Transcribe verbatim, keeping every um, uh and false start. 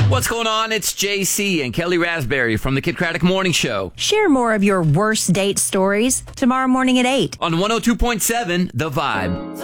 What's going on? It's J C and Kelly Raspberry from the Kid Craddock Morning Show Share more of your worst date stories tomorrow morning at eight. on one oh two point seven The Vibe.